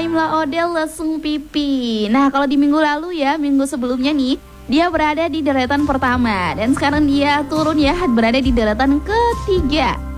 Naim Laodel Lesung Pipi. Nah, kalau di minggu lalu ya, minggu sebelumnya nih, dia berada di deretan pertama. Dan sekarang dia turun ya, berada di deretan ketiga.